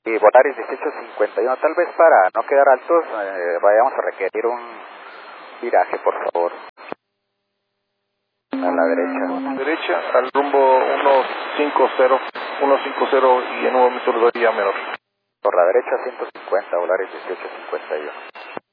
Y Volaris 1851, tal vez para no quedar altos, vayamos a requerir un viraje, por favor. A la derecha. Derecha, al rumbo 150 y en un momento le doy ya menor. Por la derecha 150, Volaris 1851.